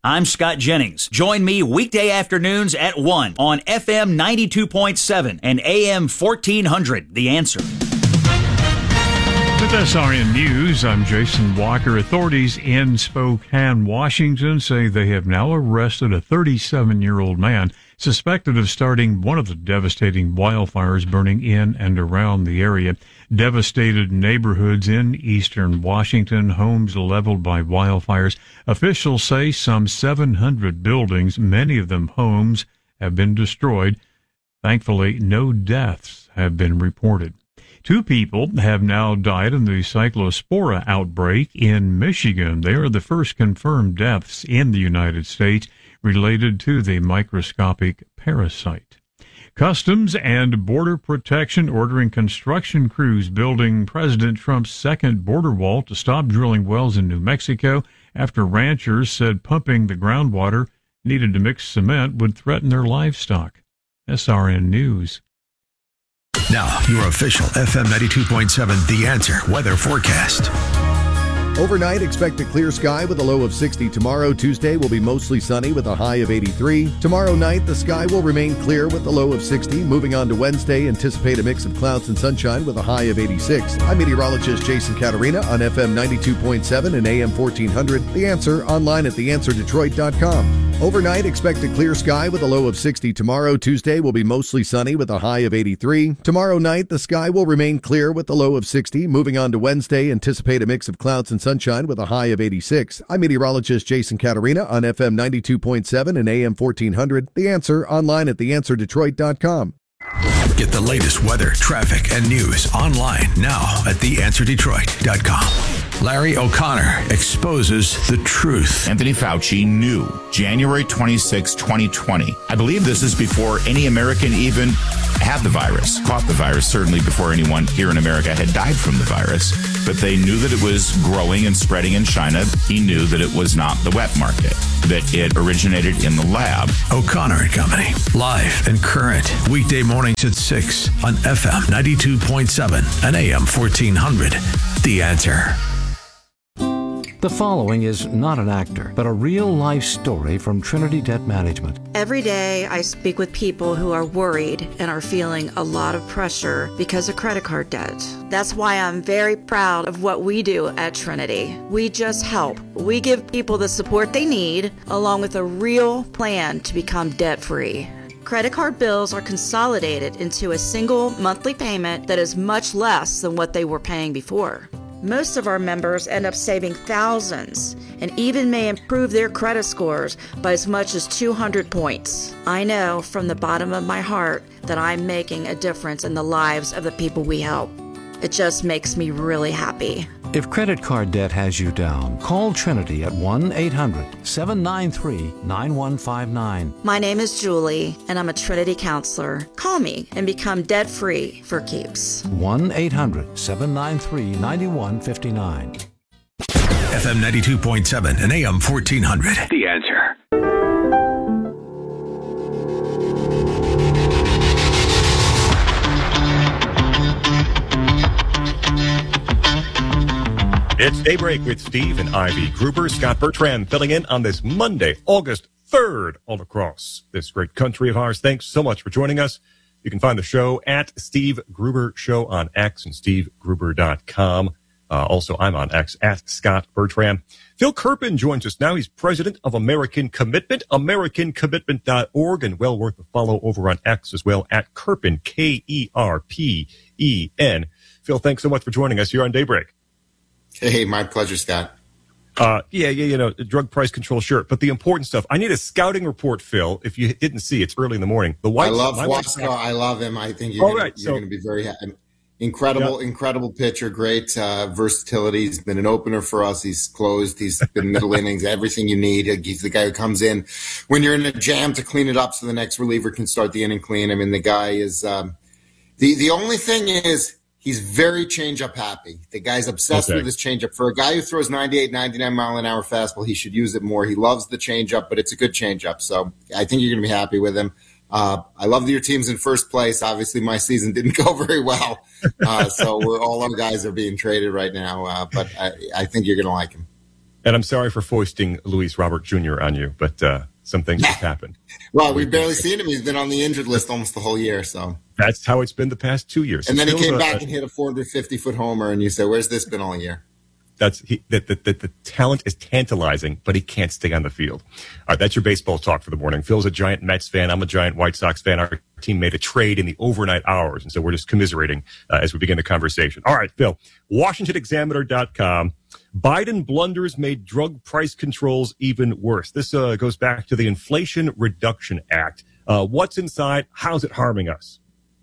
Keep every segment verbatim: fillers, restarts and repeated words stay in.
I'm Scott Jennings. Join me weekday afternoons at one on F M ninety-two point seven and A M fourteen hundred. The Answer. With S R N News, I'm Jason Walker. Authorities in Spokane, Washington say they have now arrested a thirty-seven-year-old man suspected of starting one of the devastating wildfires burning in and around the area. Devastated neighborhoods in eastern Washington, homes leveled by wildfires. Officials say some seven hundred buildings, many of them homes, have been destroyed. Thankfully, no deaths have been reported. Two people have now died in the cyclospora outbreak in Michigan. They are the first confirmed deaths in the United States related to the microscopic parasite. Customs and Border Protection ordering construction crews building President Trump's second border wall to stop drilling wells in New Mexico after ranchers said pumping the groundwater needed to mix cement would threaten their livestock. S R N News. Now, your official F M ninety-two point seven The Answer weather forecast. Overnight, expect a clear sky with a low of sixty. Tomorrow, Tuesday, will be mostly sunny with a high of eighty-three. Tomorrow night, the sky will remain clear with a low of sixty. Moving on to Wednesday, anticipate a mix of clouds and sunshine with a high of eighty-six. I'm meteorologist Jason Caterina on F M ninety-two point seven and A M fourteen hundred. The Answer, online at the answer detroit dot com. Overnight, expect a clear sky with a low of sixty. Tomorrow, Tuesday, will be mostly sunny with a high of eighty-three. Tomorrow night, the sky will remain clear with a low of sixty. Moving on to Wednesday, anticipate a mix of clouds and sunshine with a high of eighty-six. I'm meteorologist Jason Caterina on F M ninety-two point seven and A M fourteen hundred. The Answer, online at the answer detroit dot com. Get the latest weather, traffic, and news online now at the answer detroit dot com. Larry O'Connor exposes the truth. Anthony Fauci knew January twenty-sixth, twenty twenty. I believe this is before any American even had the virus, caught the virus, certainly before anyone here in America had died from the virus. But they knew that it was growing and spreading in China. He knew that it was not the wet market, that it originated in the lab. O'Connor and Company, live and current, weekday mornings at six on F M ninety-two point seven and A M fourteen hundred. The Answer. The following is not an actor, but a real-life story from Trinity Debt Management. Every day I speak with people who are worried and are feeling a lot of pressure because of credit card debt. That's why I'm very proud of what we do at Trinity. We just help. We give people the support they need, along with a real plan to become debt-free. Credit card bills are consolidated into a single monthly payment that is much less than what they were paying before. Most of our members end up saving thousands and even may improve their credit scores by as much as two hundred points. I know from the bottom of my heart that I'm making a difference in the lives of the people we help. It just makes me really happy. If credit card debt has you down, call Trinity at one eight hundred seven nine three nine one five nine. My name is Julie, and I'm a Trinity counselor. Call me and become debt-free for keeps. one eight hundred seven nine three nine one five nine. F M ninety-two point seven and A M fourteen hundred. The Answer. It's Daybreak with Steve and Ivy Gruber. Scott Bertrand filling in on this Monday, August third, all across this great country of ours. Thanks so much for joining us. You can find the show at Steve Gruber Show on X and steve gruber dot com. Uh, also, I'm on X at Scott Bertrand. Phil Kerpen joins us now. He's president of American Commitment, american commitment dot org, and well worth a follow over on X as well at Kerpen, K E R P E N. Phil, thanks so much for joining us here on Daybreak. Hey, my pleasure, Scott. Uh, yeah, yeah, you know, drug price control, sure. But the important stuff, I need a scouting report, Phil. If you didn't see, it's early in the morning. The White I love Huascar. I love him. I think you're right, going so, to be very happy. Incredible, yeah. incredible pitcher. Great uh, versatility. He's been an opener for us. He's closed. He's been middle innings. Everything you need. He's the guy who comes in when you're in a jam to clean it up so the next reliever can start the inning clean. I mean, the guy is um, – the, the only thing is – he's very change-up happy. The guy's obsessed okay. with his change-up. For a guy who throws ninety-eight, ninety-nine mile an hour fastball, he should use it more. He loves the change-up, but it's a good change-up. So I think you're going to be happy with him. Uh, I love that your team's in first place. Obviously, my season didn't go very well. Uh, so we're all our guys are being traded right now. Uh, but I, I think you're going to like him. And I'm sorry for foisting Luis Robert Junior on you, but uh, some things have happened. Well, we've barely seen him. He's been on the injured list almost the whole year. So that's how it's been the past two years. And then he came a, back and hit a four hundred fifty foot homer, and you say, "Where's this been all year?" That's he, that the, the, the talent is tantalizing, but he can't stay on the field. All right, that's your baseball talk for the morning. Phil's a giant Mets fan. I'm a giant White Sox fan. Our team made a trade in the overnight hours, and so we're just commiserating uh, as we begin the conversation. All right, Phil, Washington Examiner dot com. Biden blunders made drug price controls even worse. This uh, goes back to the Inflation Reduction Act. Uh, what's inside? How's it harming us?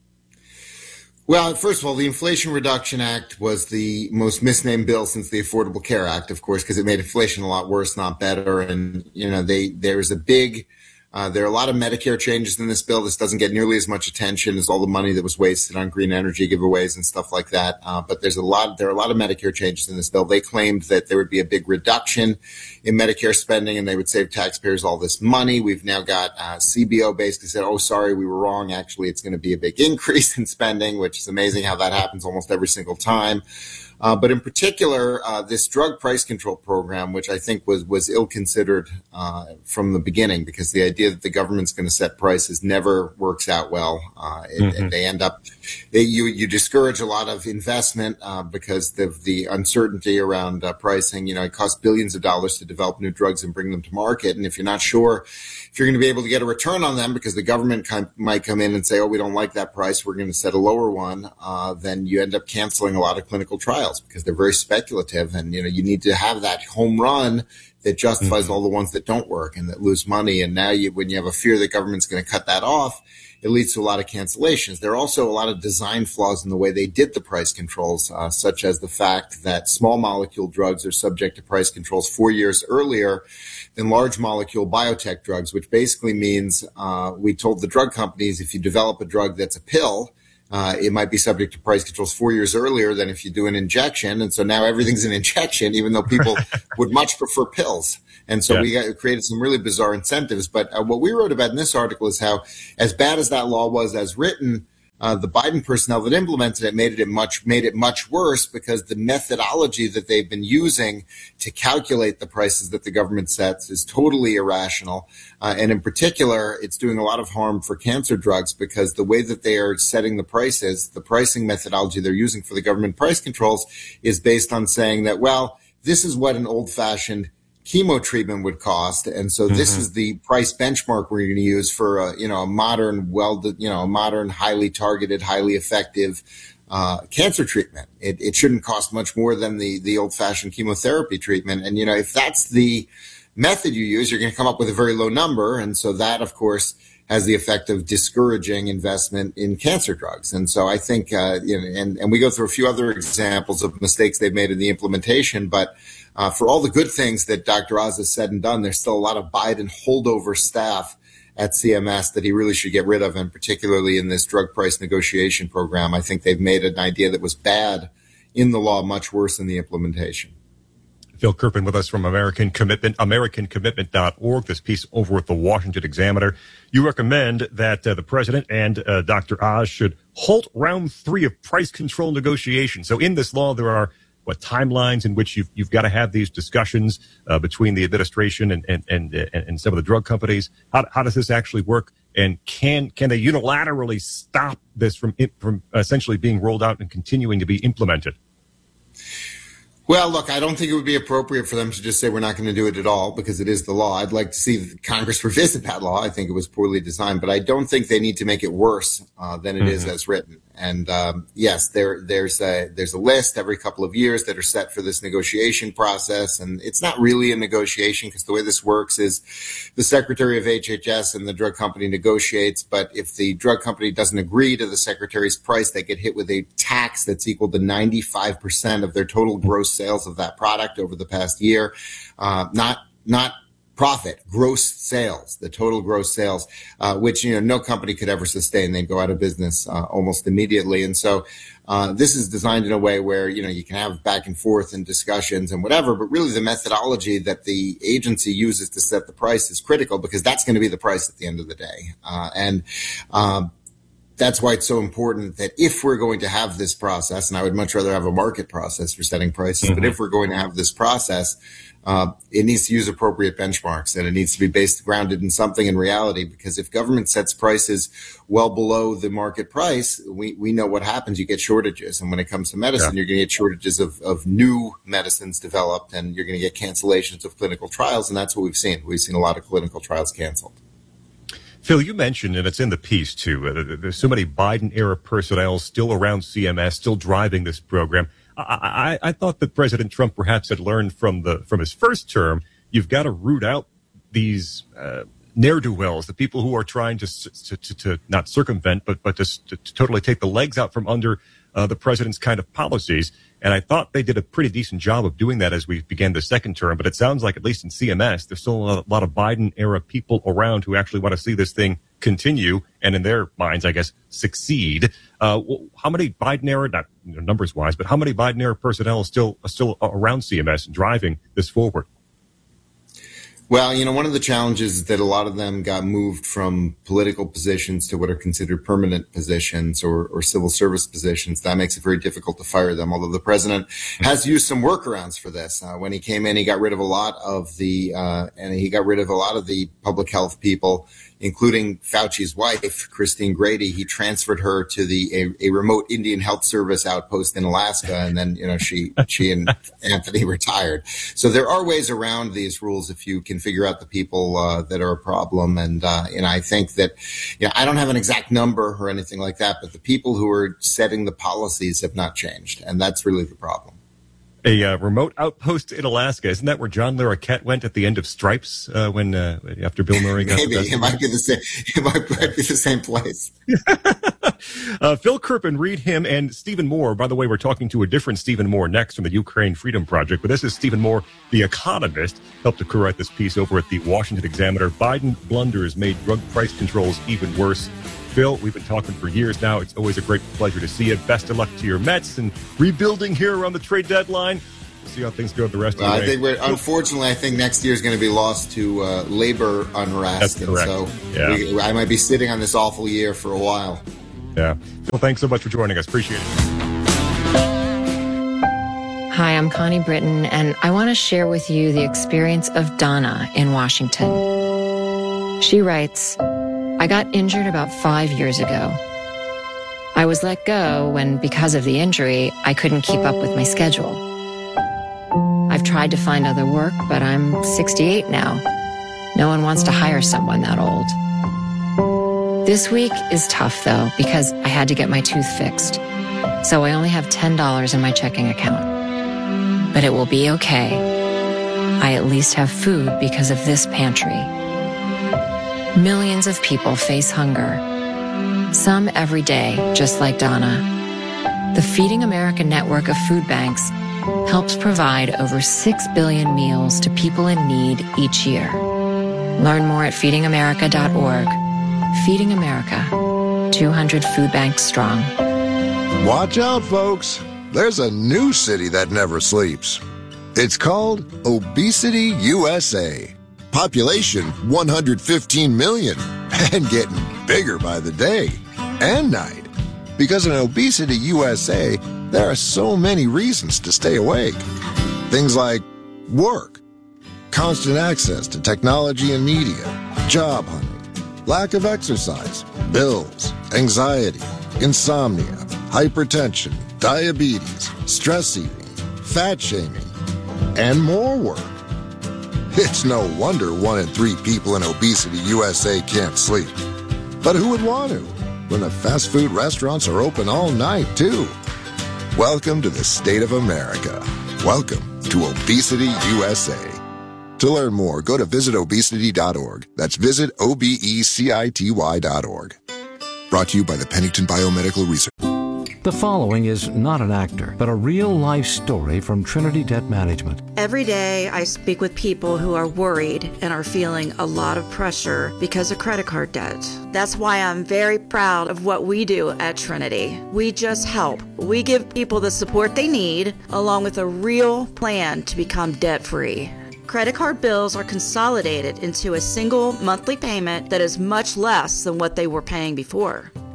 Well, first of all, the Inflation Reduction Act was the most misnamed bill since the Affordable Care Act, of course, because it made inflation a lot worse, not better. And, you know, they there's a big uh, there are a lot of Medicare changes in this bill. This doesn't get nearly as much attention as all the money that was wasted on green energy giveaways and stuff like that. Uh, but there's a lot there are a lot of Medicare changes in this bill. They claimed that there would be a big reduction in Medicare spending and they would save taxpayers all this money. We've now got uh, C B O basically said, oh, sorry, we were wrong. Actually, it's going to be a big increase in spending, which is amazing how that happens almost every single time. Uh, but in particular, uh, this drug price control program, which I think was was ill-considered uh, from the beginning, because the idea that the government's going to set prices never works out well. Uh, it, mm-hmm. They end up, they, you you discourage a lot of investment uh, because the the uncertainty around uh, pricing. You know, it costs billions of dollars to develop new drugs and bring them to market, and if you're not sure if you're going to be able to get a return on them, because the government kind of might come in and say, oh, we don't like that price, we're going to set a lower one, uh, then you end up canceling a lot of clinical trials because they're very speculative. And, you know, you need to have that home run that justifies mm-hmm. all the ones that don't work and that lose money. And now you, when you have a fear that government's going to cut that off, it leads to a lot of cancellations. There are also a lot of design flaws in the way they did the price controls, uh, such as the fact that small molecule drugs are subject to price controls four years earlier than large molecule biotech drugs, which basically means uh, we told the drug companies if you develop a drug that's a pill, Uh, it might be subject to price controls four years earlier than if you do an injection. And so now everything's an injection, even though people would much prefer pills. And so yeah. we got, created some really bizarre incentives. But uh, what we wrote about in this article is how, as bad as that law was as written, uh, the Biden personnel that implemented it made it much made it much worse, because the methodology that they've been using to calculate the prices that the government sets is totally irrational. Uh, and in particular, it's doing a lot of harm for cancer drugs, because the way that they are setting the prices, the pricing methodology they're using for the government price controls, is based on saying that, well, this is what an old-fashioned chemo treatment would cost, and so mm-hmm. this is the price benchmark we're going to use for a, you know, a modern, well, you know, a modern, highly targeted, highly effective uh, cancer treatment. It, it shouldn't cost much more than the the old-fashioned chemotherapy treatment. And you know, if that's the method you use, you're going to come up with a very low number, and so that, of course, has the effect of discouraging investment in cancer drugs. And so I think, uh, you know, and, and we go through a few other examples of mistakes they've made in the implementation, but uh, for all the good things that Doctor Oz has said and done, there's still a lot of Biden holdover staff at C M S that he really should get rid of, and particularly in this drug price negotiation program. I think they've made an idea that was bad in the law much worse in the implementation. Phil Kerpen with us from American Commitment, American Commitment dot org, this piece over at the Washington Examiner. You recommend that uh, the president and uh, Doctor Oz should halt round three of price control negotiations. So in this law, there are, what, timelines in which you've, you've got to have these discussions uh, between the administration and, and, and, and some of the drug companies. How, how does this actually work? And can can they unilaterally stop this from from essentially being rolled out and continuing to be implemented? Well, look, I don't think it would be appropriate for them to just say we're not going to do it at all, because it is the law. I'd like to see Congress revisit that law. I think it was poorly designed, but I don't think they need to make it worse uh, than it mm-hmm. is as written. And um, yes, there there's a there's a list every couple of years that are set for this negotiation process, and it's not really a negotiation, because the way this works is the Secretary of H H S and the drug company negotiates. But if the drug company doesn't agree to the Secretary's price, they get hit with a tax that's equal to ninety-five percent of their total gross sales of that product over the past year. Uh, not not. Profit, gross sales, the total gross sales, uh, which, you know, no company could ever sustain. They'd go out of business uh, almost immediately. And so uh, this is designed in a way where, you know, you can have back and forth and discussions and whatever, but really the methodology that the agency uses to set the price is critical, because that's going to be the price at the end of the day. Uh, and um, that's why it's so important that if we're going to have this process, and I would much rather have a market process for setting prices, mm-hmm. but if we're going to have this process, uh, it needs to use appropriate benchmarks, and it needs to be based, grounded in something in reality, because if government sets prices well below the market price, we, we know what happens. You get shortages. And when it comes to medicine, yeah. you're going to get shortages of, of new medicines developed, and you're going to get cancellations of clinical trials. And that's what we've seen. We've seen a lot of clinical trials canceled. Phil, you mentioned, and it's in the piece too, uh, there's so many Biden-era personnel still around C M S, still driving this program. I, I, I thought that President Trump perhaps had learned from the from his first term, you've got to root out these uh, ne'er-do-wells, the people who are trying to to, to, to not circumvent, but but to, to, to totally take the legs out from under uh, the president's kind of policies. And I thought they did a pretty decent job of doing that as we began the second term. But it sounds like, at least in C M S, there's still a lot of Biden-era people around who actually want to see this thing continue and, in their minds, I guess, succeed. Uh, how many Biden-era, not you know, numbers-wise, but how many Biden-era personnel is still, are still around C M S and driving this forward? Well, you know, one of the challenges is that a lot of them got moved from political positions to what are considered permanent positions or, or civil service positions. That makes it very difficult to fire them, although the president has used some workarounds for this. Uh, when he came in, he got rid of a lot of the, uh, and he got rid of a lot of the public health people, including Fauci's wife, Christine Grady. He transferred her to the a, a remote Indian Health Service outpost in Alaska, and then you know she she and Anthony retired. So there are ways around these rules if you can figure out the people uh, that are a problem. And uh, and I think that you know I don't have an exact number or anything like that, but the people who are setting the policies have not changed, and that's really the problem. A uh, remote outpost in Alaska. Isn't that where John Larroquette went at the end of Stripes uh, when uh, after Bill Murray got Maybe it might be the same. It might, might be the same place. uh, Phil Kerpen, read him, and Stephen Moore. By the way, we're talking to a different Stephen Moore next from the Ukraine Freedom Project. But this is Stephen Moore, the economist, helped to co-write this piece over at the Washington Examiner. Biden blunders made drug price controls even worse. Phil, we've been talking for years now. It's always a great pleasure to see you. Best of luck to your Mets and rebuilding here around the trade deadline. We'll see how things go the rest well, of the I way. think we're, unfortunately, I think next year is going to be lost to uh, labor unrest. That's correct. And so yeah. we, I might be sitting on this awful year for a while. Yeah. Phil, thanks so much for joining us. Appreciate it. Hi, I'm Connie Britton, and I want to share with you the experience of Donna in Washington. She writes, I got injured about five years ago. I was let go when, because of the injury, I couldn't keep up with my schedule. I've tried to find other work, but I'm sixty-eight now. No one wants to hire someone that old. This week is tough, though, because I had to get my tooth fixed. So I only have ten dollars in my checking account. But it will be okay. I at least have food because of this pantry. Millions of people face hunger. Some every day, just like Donna. The Feeding America network of food banks helps provide over six billion meals to people in need each year. Learn more at feeding america dot org. Feeding America, two hundred food banks strong. Watch out, folks. There's a new city that never sleeps. It's called Obesity U S A. Population one hundred fifteen million and getting bigger by the day and night. Because in Obesity U S A, there are so many reasons to stay awake. Things like work, constant access to technology and media, job hunting, lack of exercise, bills, anxiety, insomnia, hypertension, diabetes, stress eating, fat shaming, and more work. It's no wonder one in three people in Obesity U S A can't sleep. But who would want to when the fast food restaurants are open all night, too? Welcome to the state of America. Welcome to Obesity U S A. To learn more, go to visit obesity dot org. That's visit O B E C I T Y dot org. Brought to you by the Pennington Biomedical Research. The following is not an actor, but a real-life story from Trinity Debt Management. Every day I speak with people who are worried and are feeling a lot of pressure because of credit card debt. That's why I'm very proud of what we do at Trinity. We just help. We give people the support they need, along with a real plan to become debt-free. Credit card bills are consolidated into a single monthly payment that is much less than what they were paying before.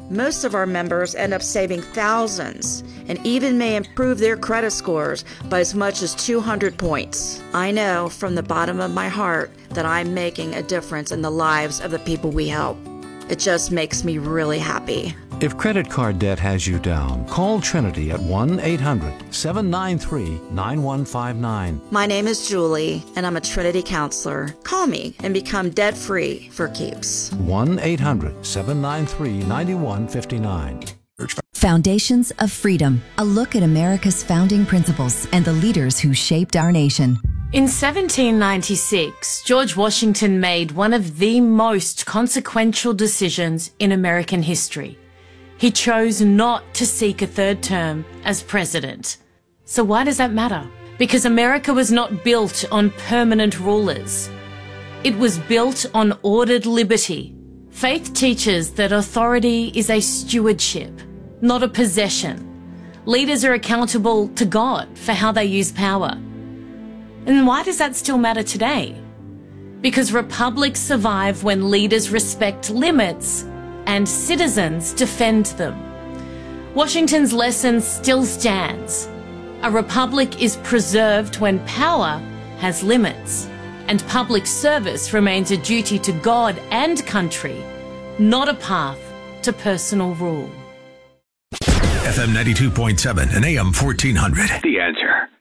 Most of our members end up saving thousands and even may improve their credit scores by as much as two hundred points. I know from the bottom of my heart that I'm making a difference in the lives of the people we help. It just makes me really happy. If credit card debt has you down, call Trinity at one eight hundred seven nine three nine one five nine. My name is Julie, and I'm a Trinity counselor. Call me and become debt-free for keeps. one eight hundred seven nine three nine one five nine. Foundations of Freedom, a look at America's founding principles and the leaders who shaped our nation. In seventeen ninety-six, George Washington made one of the most consequential decisions in American history. He chose not to seek a third term as president. So why does that matter? Because America was not built on permanent rulers. It was built on ordered liberty. Faith teaches that authority is a stewardship, not a possession. Leaders are accountable to God for how they use power. And why does that still matter today? Because republics survive when leaders respect limits and citizens defend them. Washington's lesson still stands. A republic is preserved when power has limits, and public service remains a duty to God and country, not a path to personal rule. F M ninety-two point seven and A M fourteen hundred. The Answer.